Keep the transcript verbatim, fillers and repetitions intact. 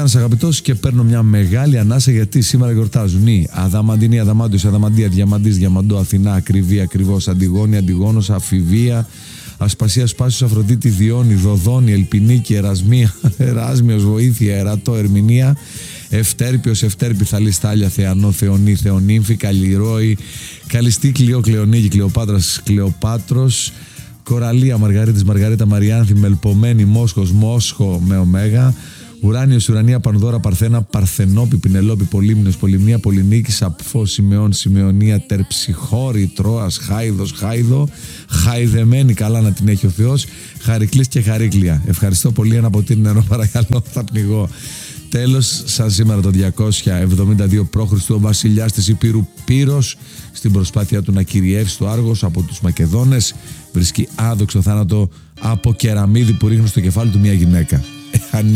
Γιάννης αγαπητός και παίρνω μια μεγάλη ανάσα γιατί σήμερα γιορτάζουν οι Αδαμαντινή, Αδαμάντιος, Αδαμαντία, Διαμαντής, Διαμαντό, Αθηνά, Ακριβή, Ακριβώς, Αντιγόνη, Αντιγόνος, Αφιβία, Ασπασία, Σπάσιος, Αφροδίτη, Διόνη, Δοδόνη, Ελπινίκη, Ερασμία, Εράσμιος, Βοήθεια, Ερατό, Ερμηνεία, Ευτέρπιος, Ευτέρπη, Θαλή, Στάλια, Θεανό, Θεονή, Θεονύμφη, Καλλιρόη, Καλιστή, Κλειό, Κλεονίκη, Κλεοπάτρας, Κλεοπάτρος, Κοραλία, Μαργαρίτης, Μαργαρίτα, Μαριάνθη, Μελπομένη, Μόσχος, Μόσχο με Ωμέγα, Ουράνιος, Ουρανία, Πανδώρα, Παρθένα, Παρθενόπη, Πινελόπη, Πολύμνος, Πολυμία, Πολυνίκη, Σαπφό, Σημεών, Σημεωνία, Τερψιχώρη, Τρόας, Χάιδος, Χάιδο, Χαϊδεμένη, καλά να την έχει ο Θεός, Χαρικλής και Χαρίκλια. Ευχαριστώ πολύ, ένα ποτήρι νερό παρακαλώ, θα πνιγώ. Τέλος, σαν σήμερα το διακόσια εβδομήντα δύο π.Χ. ο βασιλιάς της Υπήρου Πύρος, στην προσπάθεια του να κυριεύσει το Άργος από τους Μακεδόνες, βρίσκει άδοξο θάνατο από κεραμίδι που ρίχνει στο κεφάλι του μια γυναίκα.